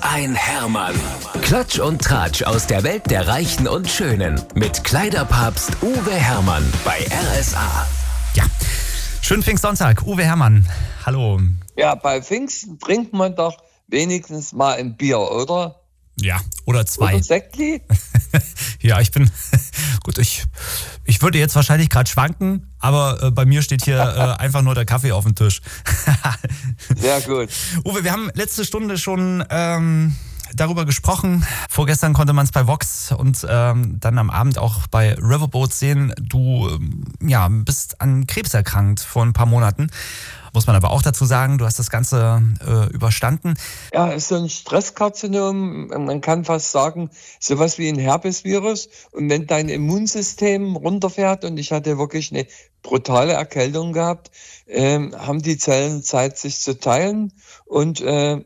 ein Hermann. Klatsch und Tratsch aus der Welt der Reichen und Schönen. Mit Kleiderpapst Uwe Hermann bei RSA. Ja, schönen Pfingstsonntag. Uwe Hermann, hallo. Ja, bei Pfingsten trinkt man doch wenigstens mal ein Bier, oder? Ja, oder zwei. Oder Sektli? Ja, gut, ich würde jetzt wahrscheinlich gerade schwanken, aber bei mir steht hier einfach nur der Kaffee auf dem Tisch. Sehr gut. Uwe, wir haben letzte Stunde schon darüber gesprochen. Vorgestern konnte man es bei Vox und dann am Abend auch bei Riverboat sehen. Du bist an Krebs erkrankt vor ein paar Monaten. Muss man aber auch dazu sagen, du hast das Ganze überstanden. Ja, ist so ein Stresskarzinom. Man kann fast sagen, sowas wie ein Herpesvirus. Und wenn dein Immunsystem runterfährt, und ich hatte wirklich eine brutale Erkältung gehabt, haben die Zellen Zeit, sich zu teilen. Und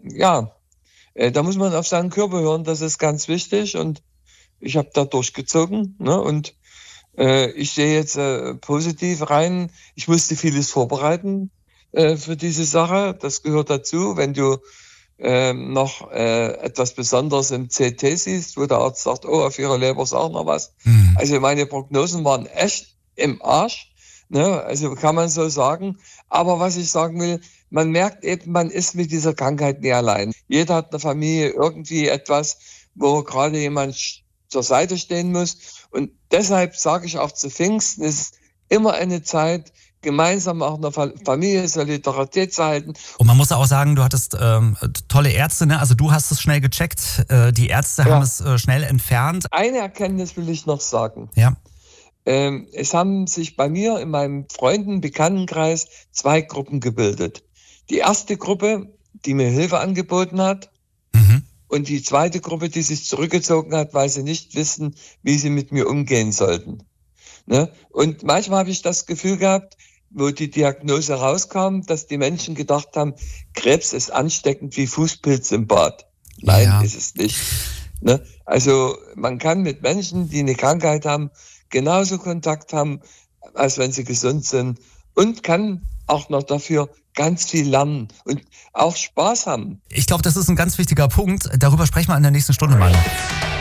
da muss man auf seinen Körper hören, das ist ganz wichtig. Und ich habe da durchgezogen. Ne? Und ich sehe jetzt positiv rein. Ich musste vieles vorbereiten für diese Sache. Das gehört dazu, wenn du noch etwas Besonderes im CT siehst, wo der Arzt sagt, oh, auf ihrer Leber ist auch noch was. Also meine Prognosen waren echt im Arsch, ne? Also kann man so sagen. Aber was ich sagen will, man merkt eben, man ist mit dieser Krankheit nie allein. Jeder hat in der Familie irgendwie etwas, wo gerade jemand zur Seite stehen muss. Und deshalb sage ich auch zu Pfingsten, es ist immer eine Zeit, gemeinsam auch in der Familie Solidarität zu halten. Und man muss auch sagen, du hattest tolle Ärzte, ne? Also du hast es schnell gecheckt, die Ärzte haben es schnell entfernt. Eine Erkenntnis will ich noch sagen. Ja. Es haben sich bei mir in meinem Bekanntenkreis 2 Gruppen gebildet. Die erste Gruppe, die mir Hilfe angeboten hat, und die zweite Gruppe, die sich zurückgezogen hat, weil sie nicht wissen, wie sie mit mir umgehen sollten. Ne? Und manchmal habe ich das Gefühl gehabt, wo die Diagnose rauskam, dass die Menschen gedacht haben, Krebs ist ansteckend wie Fußpilz im Bad. Nein, ist es nicht. Ne? Also man kann mit Menschen, die eine Krankheit haben, genauso Kontakt haben, als wenn sie gesund sind, und kann auch noch dafür ganz viel lernen und auch Spaß haben. Ich glaube, das ist ein ganz wichtiger Punkt. Darüber sprechen wir in der nächsten Stunde mal.